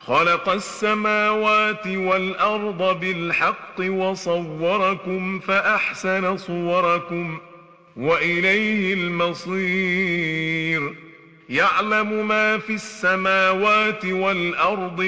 خلق السماوات والأرض بالحق وصوركم فأحسن صوركم وإليه المصير. يعلم ما في السماوات والأرض